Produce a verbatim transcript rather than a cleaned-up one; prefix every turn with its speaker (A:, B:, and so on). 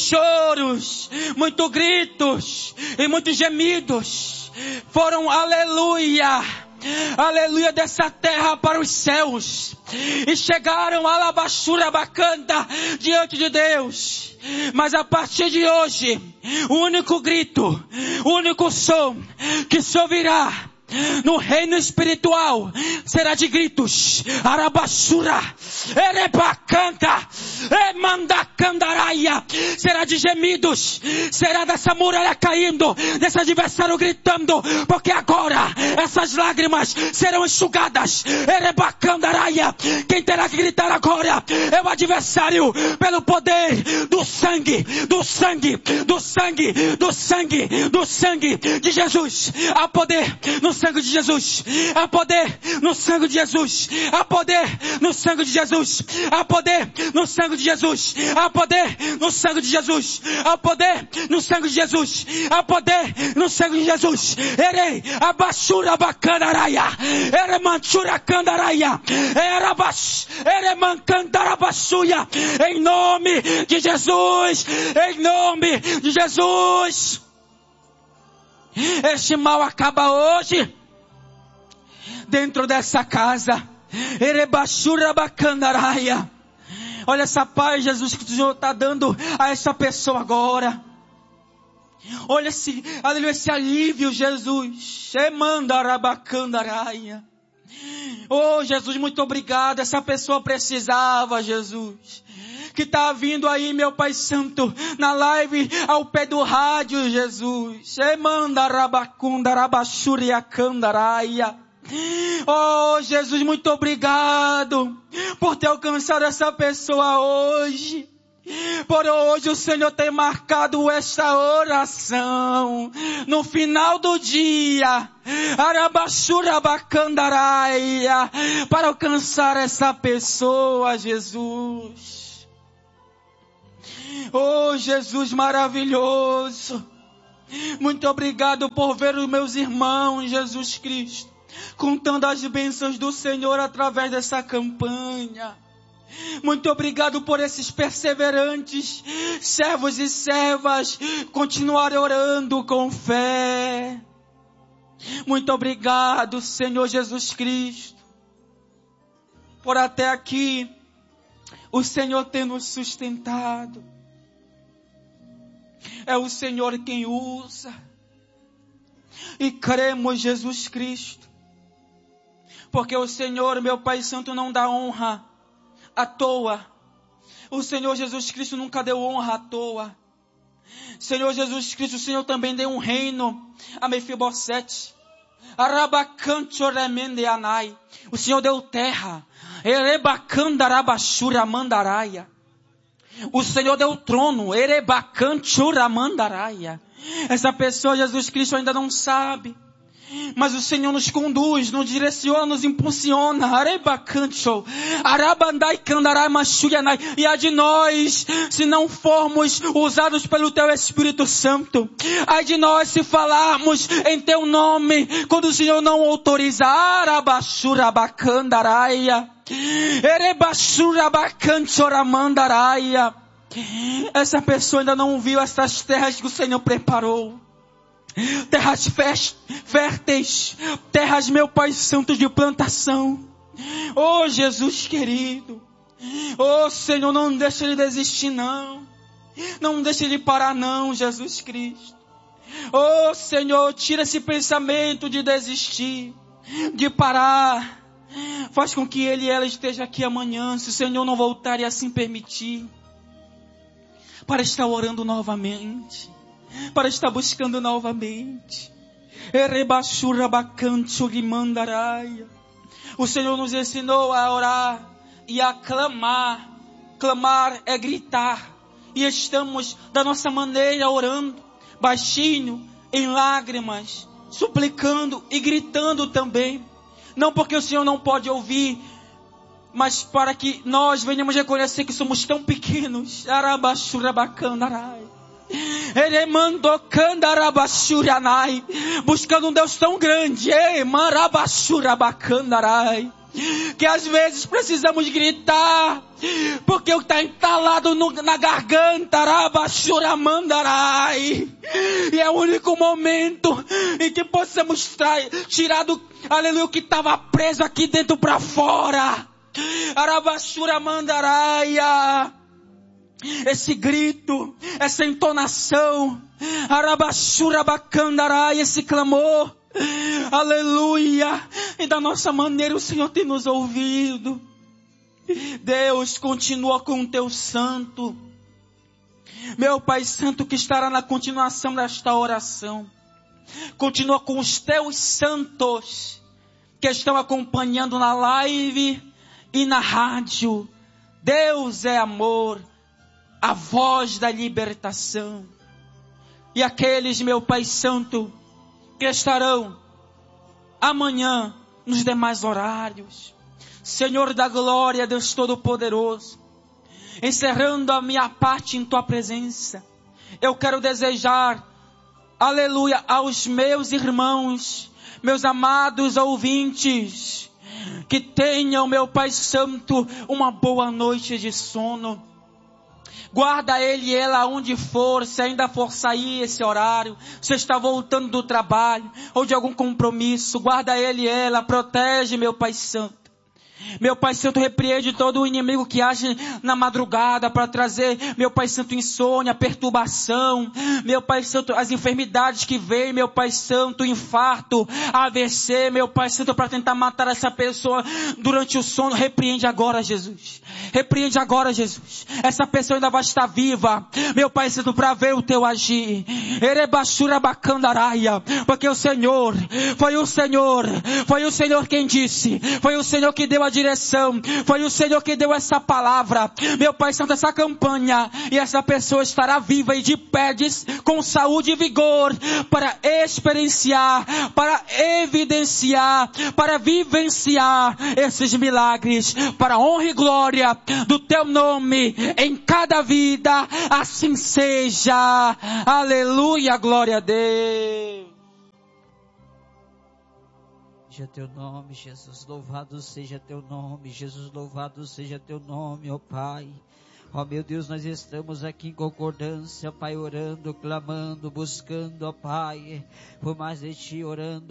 A: choros, muitos gritos e muitos gemidos. Foram aleluia, aleluia dessa terra para os céus. E chegaram a Labachura Bacanda diante de Deus. Mas a partir de hoje, o único grito, o único som que se ouvirá no reino espiritual será de gritos. Arabashura, Erebacanta, Emandacandaraia. Será de gemidos. Será dessa muralha caindo, desse adversário gritando, porque agora essas lágrimas serão enxugadas. Erebacandaraia. Quem terá que gritar agora é o adversário, pelo poder do sangue, do sangue, do sangue, do sangue, do sangue de Jesus. Há poder no sangue de Jesus. Há poder no sangue de Jesus. Há poder no sangue de Jesus. Há poder no sangue de Jesus. Há poder no sangue de Jesus. Há poder no sangue de Jesus. Há poder no sangue de Jesus. Erei abashura bacandaraia. Eremanchura candaraia. Erabash. Eremancandarabashuia. Em nome de Jesus. Em nome de Jesus. Este mal acaba hoje. Dentro dessa casa. Erebashura bacandaraia. Olha essa paz, Jesus, que o Senhor está dando a essa pessoa agora. Olha esse, aleluia, esse alívio, Jesus. Emandarabacandaria. Oh, Jesus, muito obrigado. Essa pessoa precisava, Jesus. Que está vindo aí, meu Pai Santo, na live, ao pé do rádio, Jesus. Emandarabacundarabaxuriacandaraia. Oh, Jesus, muito obrigado por ter alcançado essa pessoa hoje. Por hoje o Senhor tem marcado esta oração no final do dia, Arabashurabacandaraia, para alcançar essa pessoa, Jesus. Oh, Jesus maravilhoso, muito obrigado por ver os meus irmãos, Jesus Cristo, contando as bênçãos do Senhor através dessa campanha. Muito obrigado por esses perseverantes servos e servas continuarem orando com fé. Muito obrigado, Senhor Jesus Cristo, por até aqui o Senhor ter nos sustentado. É o Senhor quem usa. E cremos, Jesus Cristo, porque o Senhor, meu Pai Santo, não dá honra à toa. O Senhor Jesus Cristo nunca deu honra à toa. Senhor Jesus Cristo, o Senhor também deu um reino a Mefibosete. O Senhor deu terra. O Senhor deu trono. Essa pessoa, Jesus Cristo, ainda não sabe. Mas o Senhor nos conduz, nos direciona, nos impulsiona. E há de nós, se não formos usados pelo Teu Espírito Santo. Há de nós se falarmos em Teu nome, quando o Senhor não autorizar. Essa pessoa ainda não viu essas terras que o Senhor preparou. Terras férteis, terras, meu Pai Santo, de plantação. Oh, Jesus querido, oh, Senhor, não deixe ele desistir, não. Não deixe ele parar, não, Jesus Cristo. Oh, Senhor, tira esse pensamento de desistir, de parar. Faz com que ele e ela esteja aqui amanhã, se o Senhor não voltar e assim permitir, para estar orando novamente, para estar buscando novamente. O Senhor nos ensinou a orar e a clamar. Clamar é gritar. E estamos da nossa maneira orando, baixinho, em lágrimas, suplicando e gritando também. Não porque o Senhor não pode ouvir, mas para que nós venhamos reconhecer que somos tão pequenos. buscando um Deus tão grande, ei, que às vezes precisamos gritar, porque o que está entalado no, na garganta, e é o único momento em que possamos tra- tirar do, aleluia, o que estava preso aqui dentro para fora. Esse grito, essa entonação, esse clamor, aleluia, e da nossa maneira o Senhor tem nos ouvido. Deus, continua com o teu santo, meu Pai Santo, que estará na continuação desta oração. Continua com os teus santos que estão acompanhando na live e na rádio. Deus é amor, a voz da libertação. E aqueles, meu Pai Santo, que estarão amanhã nos demais horários. Senhor da glória, Deus Todo-Poderoso, encerrando a minha parte em Tua presença, eu quero desejar, aleluia, aos meus irmãos, meus amados ouvintes, que tenham, meu Pai Santo, uma boa noite de sono. Guarda ele e ela onde for, se ainda for sair esse horário, se está voltando do trabalho ou de algum compromisso, guarda ele e ela, protege, meu Pai Santo. Meu Pai Santo, repreende todo o inimigo que age na madrugada para trazer, meu Pai Santo, insônia, perturbação. Meu Pai Santo, as enfermidades que vêm, meu Pai Santo, infarto, A V C, meu Pai Santo, para tentar matar essa pessoa durante o sono. Repreende agora, Jesus. Repreende agora, Jesus. Essa pessoa ainda vai estar viva, meu Pai Santo, para ver o teu agir. Erebachura bacandaraia, porque o Senhor, foi o Senhor, foi o Senhor quem disse, foi o Senhor que deu a direção, foi o Senhor que deu essa palavra, meu Pai Santo, essa campanha, e essa pessoa estará viva e de pé, com saúde e vigor, para experienciar, para evidenciar, para vivenciar esses milagres, para a honra e glória do teu nome, em cada vida, assim seja. Aleluia, glória a Deus.
B: Seja teu nome, Jesus, louvado seja teu nome, Jesus, louvado seja teu nome, ó Pai. Ó meu Deus, nós estamos aqui em concordância, Pai, orando, clamando, buscando, ó Pai, por mais de ti, orando.